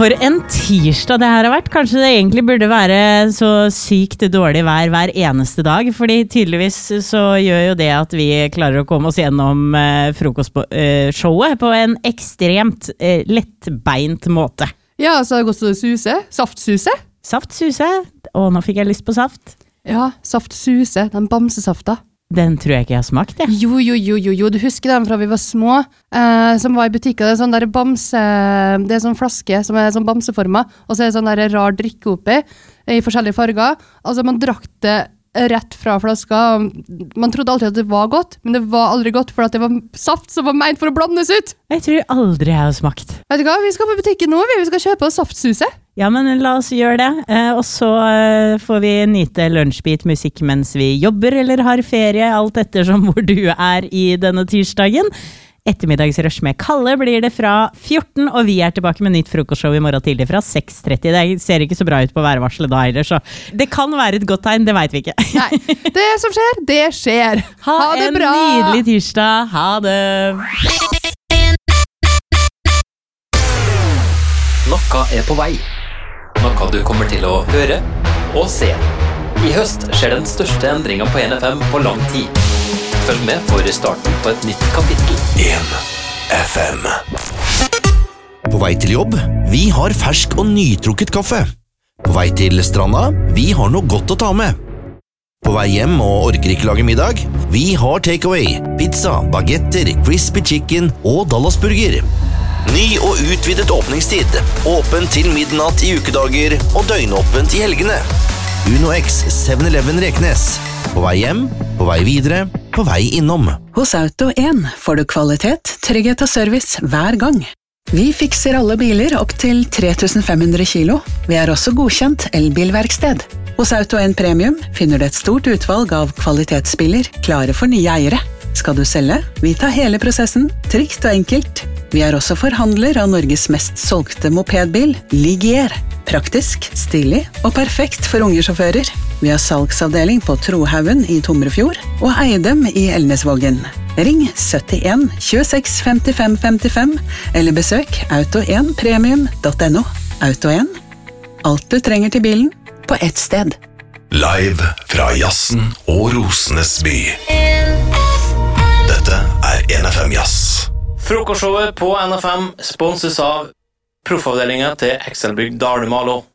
For en tirsdag det her har vært. Kanskje det egentlig burde være så sykt dårlig vær hver eneste dag, fordi tydeligvis så gjør jo det at vi klarer å komme oss gjennom frokostshowet på en ekstremt lettbeint måte. Ja, så har det gått til suse. Saftsuse. Saftsuse. Å, nå fikk jeg lyst på saft. Ja, saftsuse. Den bamsesafta. Den tror jeg ikke jeg har smakt, jeg. Jo, du husker den fra vi var små, som var i butikken, det sånn der bamse, det sånn flaske som sånn bamseformet, og så det sånn der rar drikke oppi, i forskjellige farger. Altså, man drakk det rett fra flaska, man trodde alltid at det var godt, men det var aldri godt, for at det var saft som var ment for å blandes ut. Jeg tror aldri jeg har smakt. Vet du hva, vi skal på butikken nå, vi skal kjøpe oss saftsuse. Ja, men la oss gjøre det, og så får vi nyte lunsjbit musikk mens vi jobber eller har ferie, alt ettersom hvor du i denne tirsdagen. Ettermiddagsrush med Kalle blir det fra 14, og vi tilbake med nytt frokostshow i morgen tidlig fra 6:30. Det ser ikke så bra ut på værvarselet da heller, så det kan være et godt tegn, det vet vi ikke. Nei, det som skjer, det skjer. Ha det bra! Ha en nydelig tirsdag, ha det! Noe på vei. Noe du kommer til å høre og se. I høst skjer den største endringen på NFM på lang tid. Følg med for starten på et nytt kapittel. 1FM. På vei til jobb, vi har fersk og nytrukket kaffe. På vei til stranda, vi har noe godt å ta med. På vei hjem og orker ikke lage middag, vi har takeaway, pizza, bagetter, crispy chicken og Dallasburger. Ny og utvidet åpningstid. Åpen til midnatt i ukedager og døgnåpent i helgene. Uno X 7-Eleven Reknes. På vei hjem, på vei videre, på vei innom. Hos Auto 1 får du kvalitet, trygghet og service hver gang. Vi fikser alle biler opp til 3500 kilo. Vi også godkjent elbilverksted. Hos Auto 1 Premium finner du et stort utvalg av kvalitetsbiler klare for nye eiere. Skal du selge? Vi tar hele prosessen, trygt og enkelt. Vi også forhandler av Norges mest solgte mopedbil, Ligier. Praktisk, stilig og perfekt for unge sjåfører. Vi har salgsavdeling på Trohaugen i Tomrefjord og Eidem i Elnesvågen. Ring 71 26 55 55 eller besøk auto1premium.no. Auto 1. Alt du trenger til bilen på ett sted. Live fra jazzen og rosenes by. Dette 1FM Jazz. Frokostshowet på NFM sponses av proffavdelingen til Excelbygg Dalumalo.